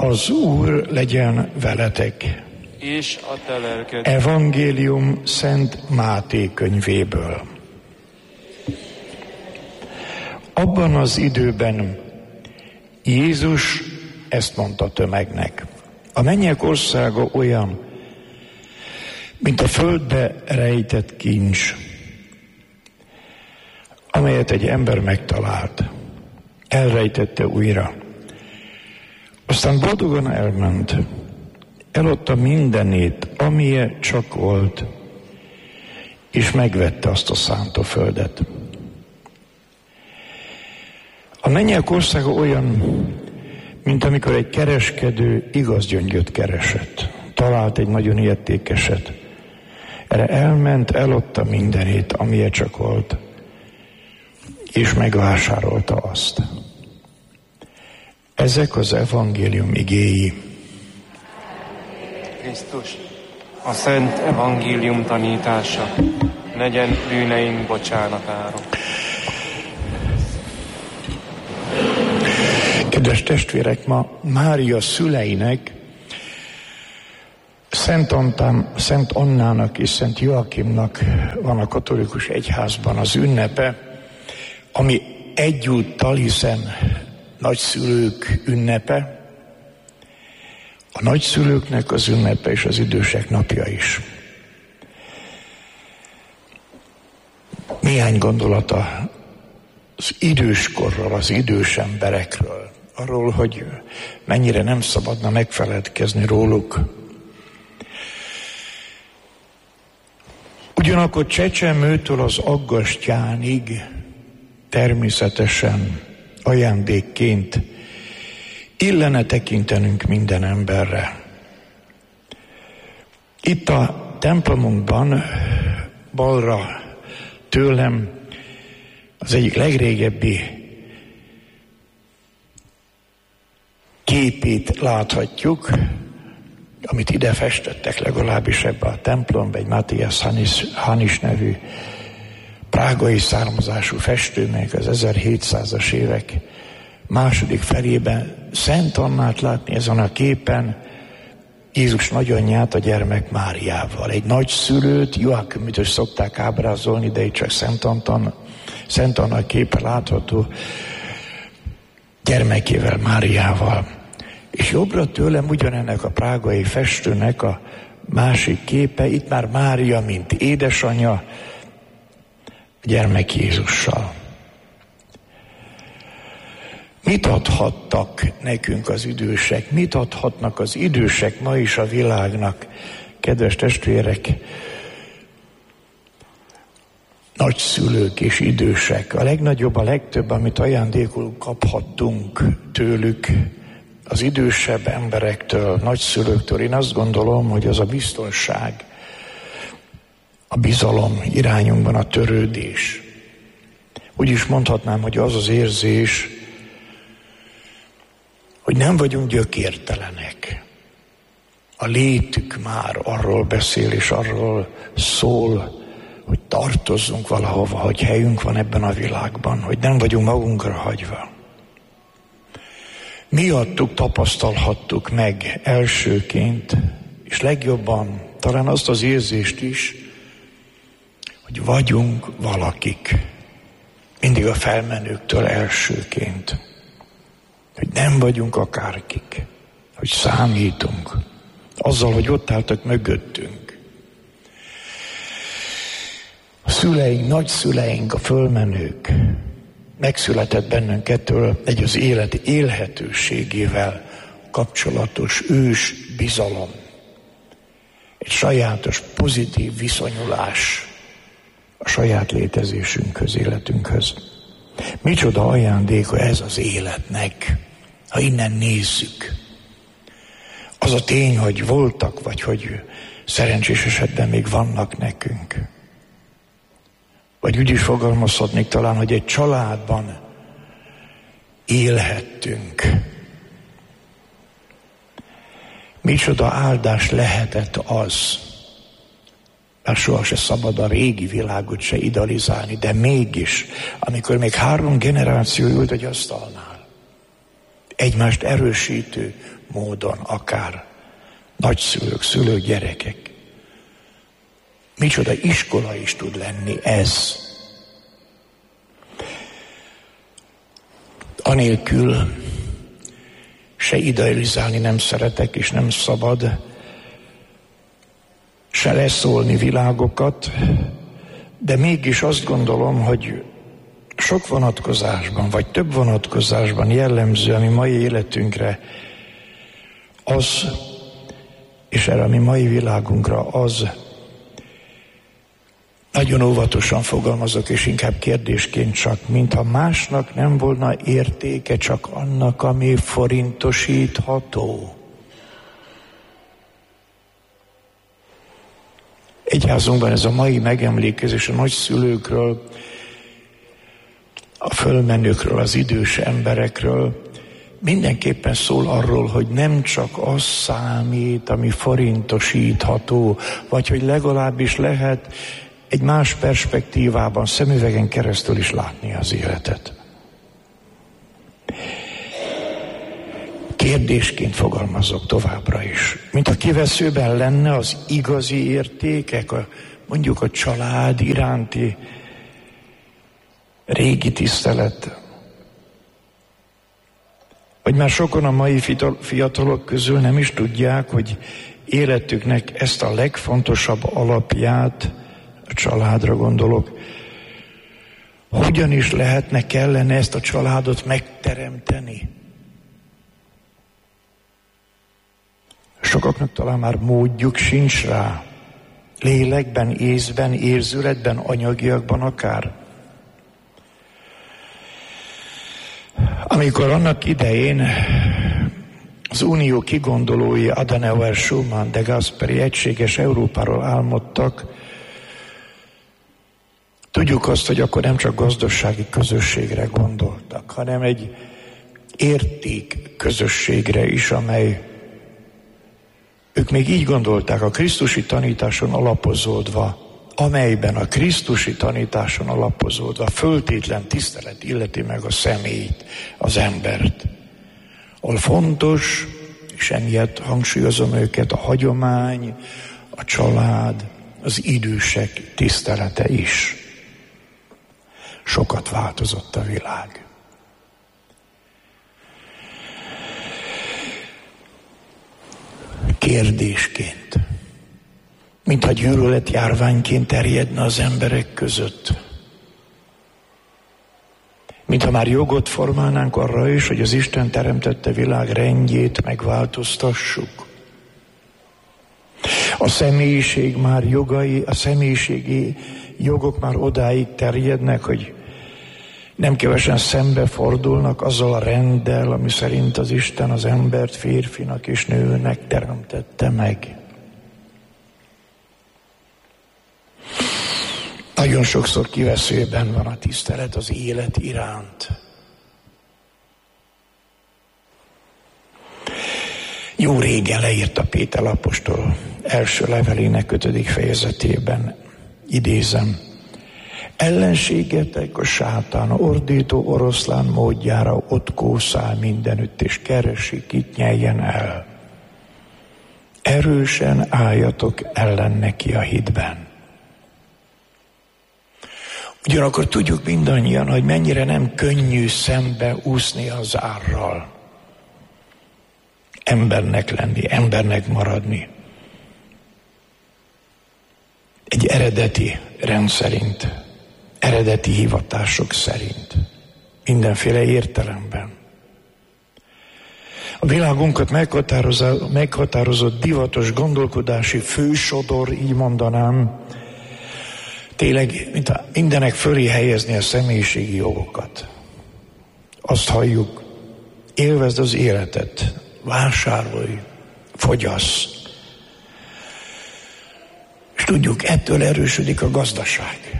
Az Úr legyen veletek. És a te lelked. Evangélium Szent Máté könyvéből. Abban az időben Jézus ezt mondta tömegnek: a mennyek országa olyan, mint a földbe rejtett kincs, amelyet egy ember megtalált. Elrejtette újra. Aztán boldogan elment. Eladta mindenét, amilyen csak volt, és megvette azt a szántóföldet. A mennyek országa olyan, mint amikor egy kereskedő igaz gyöngyöt keresett. Talált egy nagyon értékeset. Erre elment, eladta mindenét, amilyen csak volt, és megvásárolta azt. Ezek az evangélium igéi. Krisztus, a szent evangélium tanítása, legyen bűneink bocsánatára. Kedves testvérek, ma Mária szüleinek, Szent Annának és Szent Joakimnak van a katolikus egyházban az ünnepe, ami egyúttal, hiszen nagyszülők ünnepe, a nagyszülőknek az ünnepe és az idősek napja is. Néhány gondolata az időskorról, az idős emberekről, arról, hogy mennyire nem szabadna megfeledkezni róluk. Ugyanakkor csecsemőtől az aggastyánig természetesen ajándékként illene tekintenünk minden emberre. Itt a templomunkban balra tőlem az egyik legrégebbi képét láthatjuk, amit ide festettek legalábbis ebbe a templomba, egy Matthias Hanis nevű prágai származású festő, még az 1700-as évek második felében Szent Annát látni ezen a képen, Jézus nagyanyját a gyermek Máriával. Egy nagyszülőt, Joakimot is szokták ábrázolni, de itt csak Szent Anna képe látható gyermekével, Máriával. És jobbra tőlem ugyanennek a prágai festőnek a másik képe, itt már Mária, mint édesanyja, a gyermek Jézussal. Mit adhattak nekünk az idősek? Mit adhatnak az idősek ma is a világnak? Kedves testvérek, nagyszülők és idősek. A legnagyobb, a legtöbb, amit ajándékul kaphattunk tőlük, az idősebb emberektől, nagyszülőktől, én azt gondolom, hogy az a biztonság, a bizalom irányunkban, a törődés. Úgy is mondhatnám, hogy az az érzés, hogy nem vagyunk gyökértelenek. A létük már arról beszél és arról szól, hogy tartozzunk valahova, hogy helyünk van ebben a világban, hogy nem vagyunk magunkra hagyva. Miattuk tapasztalhattuk meg elsőként, és legjobban talán azt az érzést is, hogy vagyunk valakik. Mindig a felmenőktől elsőként. Hogy nem vagyunk akárkik, hogy számítunk. Azzal, hogy ott álltak mögöttünk. A szüleink, nagyszüleink, a fölmenők, megszületett bennünkettől egy az élet élhetőségével kapcsolatos ős bizalom. Egy sajátos pozitív viszonyulás a saját létezésünkhöz, életünkhöz. Micsoda ajándéka ez az életnek, ha innen nézzük. Az a tény, hogy voltak, vagy hogy szerencsés esetben még vannak nekünk. Vagy úgy is fogalmazhatnék talán, hogy egy családban élhettünk. Micsoda áldás lehetett az, bár soha se szabad a régi világot se idealizálni, de mégis, amikor még 3 generáció ült egy asztalnál, egymást erősítő módon, akár nagyszülők, szülők, gyerekek. Micsoda iskola is tud lenni ez. Anélkül se idealizálni nem szeretek, és nem szabad, se leszólni világokat, de mégis azt gondolom, hogy sok vonatkozásban, vagy több vonatkozásban jellemző a mi mai életünkre az, és erre a mi mai világunkra az, nagyon óvatosan fogalmazok, és inkább kérdésként csak, mintha másnak nem volna értéke, csak annak, ami forintosítható. Egyházunkban ez a mai megemlékezés a nagyszülőkről, a fölmenőkről, az idős emberekről mindenképpen szól arról, hogy nem csak az számít, ami forintosítható, vagy hogy legalábbis lehet egy más perspektívában, szemüvegen keresztül is látni az életet. Kérdésként fogalmazok továbbra is. Mint a kiveszőben lenne az igazi értékek, mondjuk a család iránti régi tisztelet. Vagy már sokan a mai fiatalok közül nem is tudják, hogy életüknek ezt a legfontosabb alapját, a családra gondolok, hogyan is lehetne, kellene ezt a családot megteremteni. Sokaknak talán már módjuk sincs rá. Lélekben, észben, érzületben, anyagiakban akár. Amikor annak idején az unió kigondolói Adenauer, Schumann, de Gasperi egységes Európáról álmodtak, tudjuk azt, hogy akkor nem csak gazdasági közösségre gondoltak, hanem egy érték közösségre is, amely ők még így gondolták, a krisztusi tanításon alapozódva, amelyben a krisztusi tanításon alapozódva föltétlen tisztelet illeti meg a személyt, az embert. Ahol fontos, és emiatt hangsúlyozom őket, a hagyomány, a család, az idősek tisztelete is. Sokat változott a világ. Kérdésként, mintha gyűlöletjárványként terjedne az emberek között. Mintha már jogot formálnánk arra is, hogy az Isten teremtette világ rendjét megváltoztassuk. A személyiség már jogai, a személyiségi jogok már odáig terjednek, hogy nem kevesen szembefordulnak azzal a renddel, ami szerint az Isten az embert férfinak és nőnek teremtette meg. Nagyon sokszor kiveszőben van a tisztelet az élet iránt. Jó régen leírta Péter apostol első levelének 5. fejezetében, idézem, ellenségetek a sátán, ordító oroszlán módjára ott kószál mindenütt, és keresi, kit nyeljen el. Erősen álljatok ellen neki a hitben. Ugyanakkor tudjuk mindannyian, hogy mennyire nem könnyű szembe úszni az árral. Embernek lenni, embernek maradni. Egy eredeti rend szerint, eredeti hivatások szerint, mindenféle értelemben. A világunkat meghatározott divatos gondolkodási fősodor, így mondanám, tényleg, mint mindenek fölé helyezni a személyiségi jogokat. Azt halljuk, élvezd az életet, vásárolj, fogyasz. És tudjuk, ettől erősödik a gazdaság.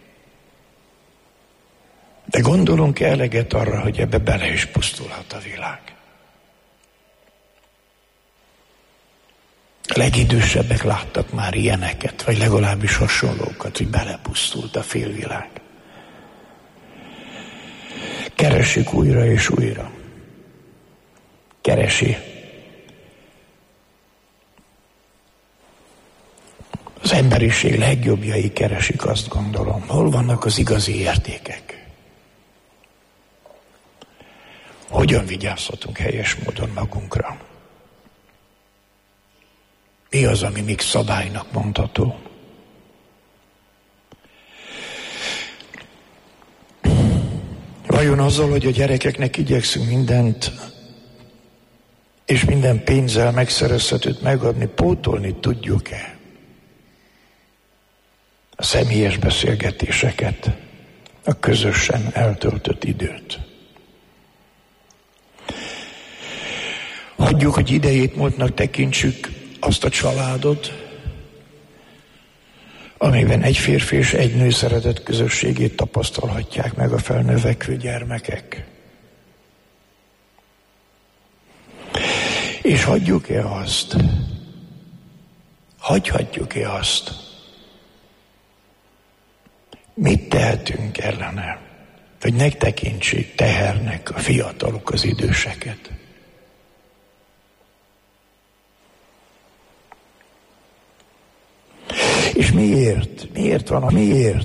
De gondolunk eleget arra, hogy ebbe bele is pusztulhat a világ. A legidősebbek láttak már ilyeneket, vagy legalábbis hasonlókat, hogy belepusztult a félvilág. Keressük újra és újra. keresi. Az emberiség legjobbjai keresik, azt gondolom. Hol vannak az igazi értékek? Hogyan vigyázhatunk helyes módon magunkra? Mi az, ami még szabálynak mondható? Vajon azzal, hogy a gyerekeknek igyekszünk mindent, és minden pénzzel megszerezhetőt megadni, pótolni tudjuk-e a személyes beszélgetéseket, a közösen eltöltött időt? Hagyjuk, hogy idejét múltnak tekintsük azt a családot, amiben egy férfi és egy nő szeretett közösségét tapasztalhatják meg a felnövekvő gyermekek. És hagyhatjuk-e azt, mit tehetünk ellene, hogy ne tekintsék tehernek a fiatalok az időseket? És miért? Miért